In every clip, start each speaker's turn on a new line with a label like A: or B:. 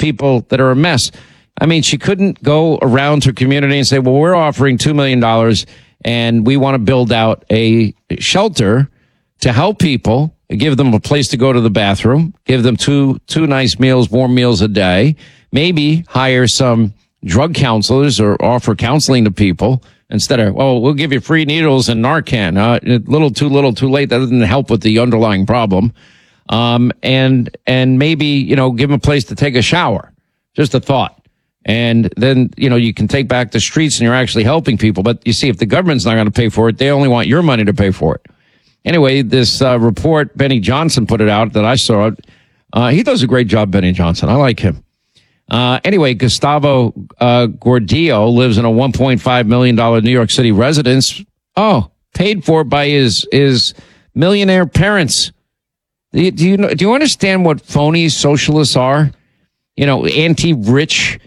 A: people that are a mess. I mean, she couldn't go around to her community and say, well, we're offering $2 million and we want to build out a shelter to help people, give them a place to go to the bathroom, give them two nice meals, warm meals a day, maybe hire some drug counselors or offer counseling to people instead of, oh, we'll give you free needles and Narcan. Little, too late. That doesn't help with the underlying problem. And maybe, give them a place to take a shower. Just a thought. And then, you can take back the streets and you're actually helping people. But you see, if the government's not going to pay for it, they only want your money to pay for it. Anyway, this report, Benny Johnson put it out that I saw it. He does a great job, Benny Johnson. I like him. Anyway, Gustavo Gordillo lives in a $1.5 million New York City residence. Oh, paid for by his millionaire parents. Do you understand what phony socialists are? Anti-rich,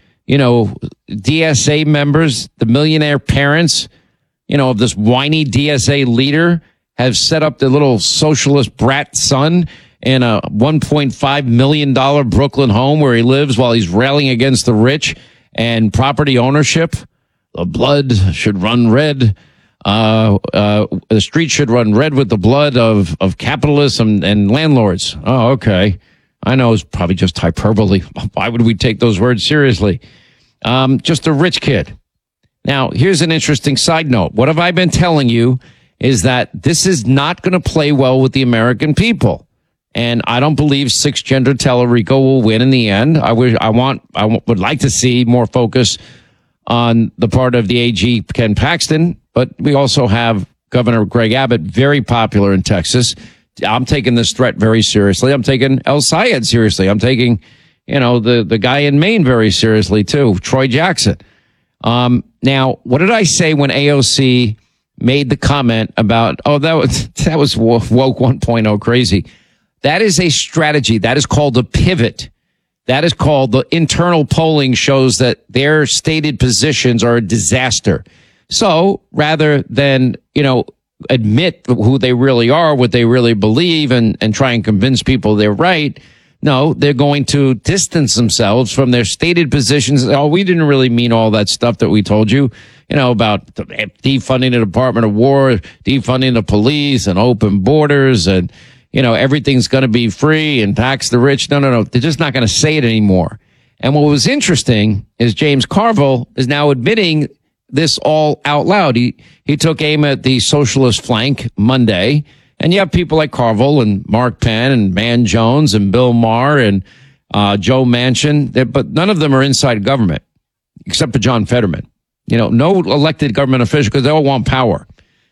A: DSA members, the millionaire parents, of this whiny DSA leader have set up the little socialist brat son in a $1.5 million Brooklyn home where he lives while he's railing against the rich and property ownership. The blood should run red. The street should run red with the blood of capitalists and landlords. Oh, okay. I know it's probably just hyperbole. Why would we take those words seriously? Just a rich kid. Now, here's an interesting side note. What have I been telling you is that this is not going to play well with the American people. And I don't believe six-gender Tellerico will win in the end. I would like to see more focus on the part of the AG, Ken Paxton, but we also have Governor Greg Abbott, very popular in Texas. I'm taking this threat very seriously. I'm taking El Sayed seriously. I'm taking, the guy in Maine very seriously too, Troy Jackson. Now, what did I say when AOC made the comment about, that was woke 1.0 crazy. That is a strategy. That is called a pivot. That is called the internal polling shows that their stated positions are a disaster. So rather than, admit who they really are, what they really believe and try and convince people they're right, no, they're going to distance themselves from their stated positions. Oh, we didn't really mean all that stuff that we told you, about defunding the Department of War, defunding the police and open borders and, everything's going to be free and tax the rich. No. They're just not going to say it anymore. And what was interesting is James Carville is now admitting this all out loud. He took aim at the socialist flank Monday. And you have people like Carville and Mark Penn and Man Jones and Bill Maher and Joe Manchin, but none of them are inside government except for John Fetterman. No elected government official because they all want power.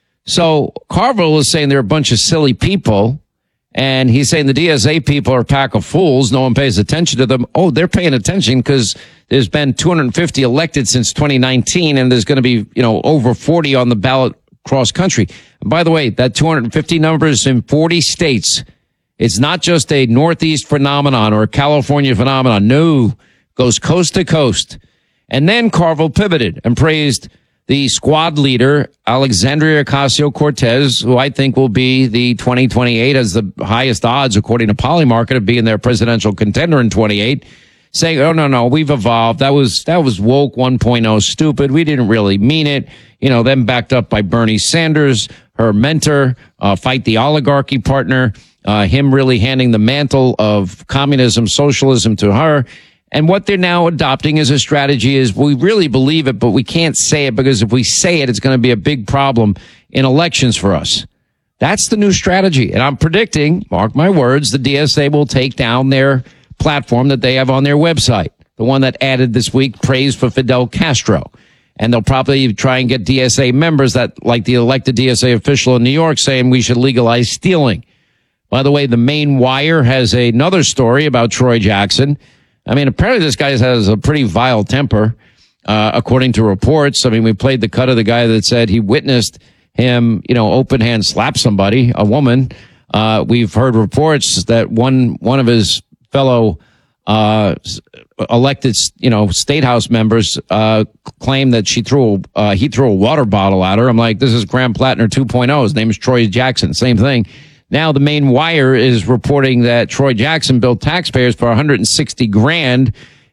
A: So Carville is saying they're a bunch of silly people. And he's saying the DSA people are a pack of fools. No one pays attention to them. Oh, they're paying attention because there's been 250 elected since 2019, and there's going to be, over 40 on the ballot cross country. And by the way, that 250 number is in 40 states. It's not just a Northeast phenomenon or a California phenomenon. No, goes coast to coast. And then Carville pivoted and praised the squad leader, Alexandria Ocasio-Cortez, who I think will be the 2028 has the highest odds, according to Polymarket, of being their presidential contender in 28, saying, oh, no, we've evolved. That was woke 1.0 stupid. We didn't really mean it. Then backed up by Bernie Sanders, her mentor, fight the oligarchy partner, him really handing the mantle of communism, socialism to her. And what they're now adopting as a strategy is we really believe it, but we can't say it because if we say it, it's going to be a big problem in elections for us. That's the new strategy. And I'm predicting, mark my words, the DSA will take down their platform that they have on their website, the one that added this week praise for Fidel Castro. And they'll probably try and get DSA members that, like the elected DSA official in New York, saying we should legalize stealing. By the way, the Maine Wire has another story about Troy Jackson. I mean, apparently this guy has a pretty vile temper, according to reports. I mean, we played the cut of the guy that said he witnessed him, open hand slap somebody, a woman. We've heard reports that one of his fellow, elected, state house members, claimed that he threw a water bottle at her. I'm like, this is Graham Plattner 2.0. His name is Troy Jackson. Same thing. Now the Maine Wire is reporting that Troy Jackson billed taxpayers for $160,000